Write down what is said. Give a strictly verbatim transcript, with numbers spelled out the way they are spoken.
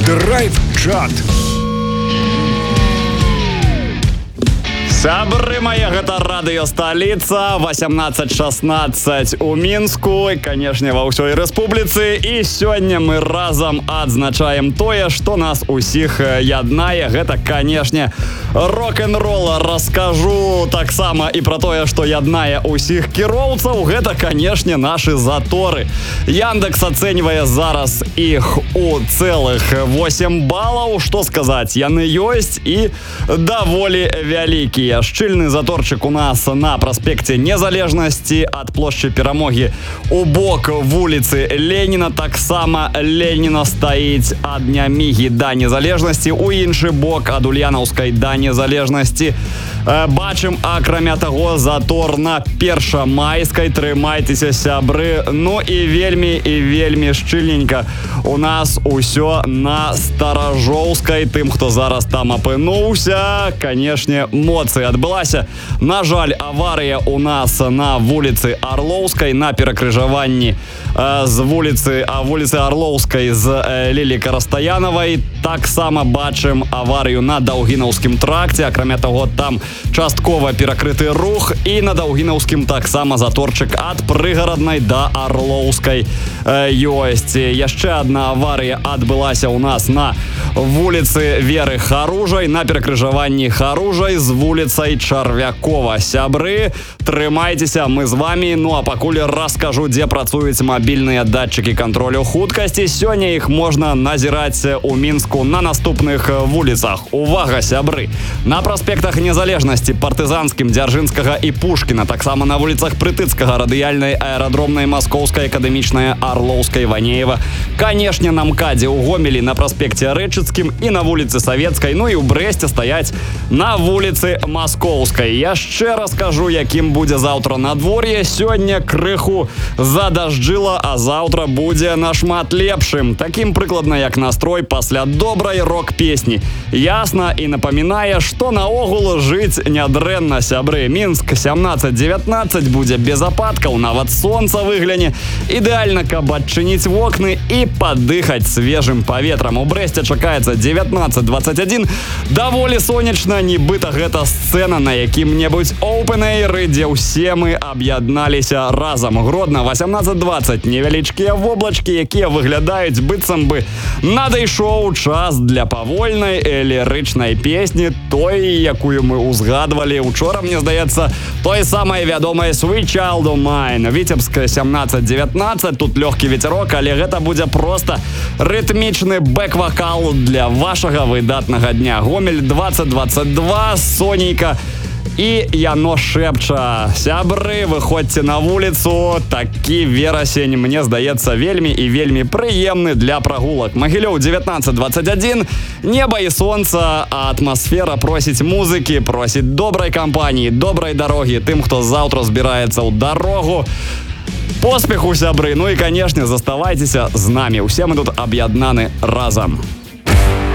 Драйв-чат. Сябры мои, гэта радыёсталіца, восемнадцать шестнадцать у Мінску, і, канешне, ва ўсёй рэспубліцы. І сёння мы разам адзначаем тое, што нас усіх яднае. Гэта, канешне, рок-н-рол. Раскажу таксама і пра тое, што яднае усіх кіроўцаў. Гэта, канешне, нашы заторы. Яндекс ацэньвае зараз іх у цэлых восемь балаў. Што сказаць, яны ёсць і даволі вялікія. Шчыльны заторчык у нас на праспекце Незалежнасці ад плошчы Перамогі у бок вуліцы Леніна. Таксама Леніна стаіць ад Нямігі да Незалежнасці, у іншы бок ад Ульянаўскай да Незалежнасці. Бачым, акрамя таго, затор на Першамайскай. Трымайцеся, сябры. Ну і вельмі і вельмі шчыльненька у нас усё на Старажоўскай. Тым, хто зараз там апынуўся, канешне, моцы. Адбылася, на жаль, аварыя у нас на вуліцы Арлоўскай, на перакрыжаванні э, з вуліцы, а вуліцы Арлоўскай з э, Лілі Карастаянавай. Таксама бачым аварыю на Даўгінаўскім тракце. Акрамя таго, там часткова перакрыты рух, і на Даўгінаўскім таксама заторчык ад Прыгараднай да Арлоўскай э, ёсць. Яшчэ адна аварыя адбылася у нас на вуліцы Веры Харужай, на перакрыжаванні Харужай з вуліцай Чарвякова. Сябры, трымайцеся, мы з вами. Ну а пакуль раскажу, дзе працуюць мабільныя датчыкі кантролю хуткасці. Сёння іх можна назіраць у Мінску на наступных вуліцах. Увага, сябры! На праспектах Незалежнасці, Партызанскім, Дзяржынскага і Пушкіна, таксама на вуліцах Прытыцкага, Радыяльнай, Аэрадромнай, Маскоўскай, Акадэмічнай, Арлоўскай, Ванеева. Канешне, на МКАДзе ў Гомелі, на праспекце Рэчыцкім і на вуліцы Савецкай. Ну і ў Брэсце стаяць на вуліцы Маскоўскай. Яшчэ раскажу, якім будзе заўтра надвор'е. Сёння крыху задажджыла, а заўтра будзе нашмат лепшым. Такім прыкладна, як настрой пасля добрай рок-песні. Ясна і напамінае, што наогул жыць нядрэнна, сябры. Мінск семнадцать девятнадцать будзе без ападкаў, нават сонца выгляне. Ідэальна, каб адчыніць вокны і падыхаць свежым паветрам. У Брэсце чакаецца девятнадцать двадцать один. Даволі сонечна, нібыта гэта сцэна на якім-небудзь оупен-эйры, дзе ўсе мы аб'ядналіся разам. Гродна восемнадцать двадцать. Невялічкія воблачкі, якія выглядаюць быццам бы надышоў час для павольнай лірычнай песні, той, якую мы узгадвалі учора, мне здаецца, той самай вядомай Sweet Child O' Mine. Віцебск семнадцать девятнадцать. Тут лёгкі ветерок, але гэта будзе проста рытмічны бэк-вакал для вашага выдатнага дня. Гомель двадцать двадцать два. Сонейка і яно шэпча. Сябры, выходзьце на вуліцу. Такі верасень, мне здаецца, вельмі і вельмі прыемны для прагулак. Магілёў девятнадцать двадцать один. Неба і сонца, а атмасфера просіць музыкі, просіць добрай кампаніі, добрай дарогі тым, хто заўтра збіраецца ў дарогу. Поспеху, сябры. Ну і, канешне, заставайцеся з намі. Усе мы тут аб'яднаны разам.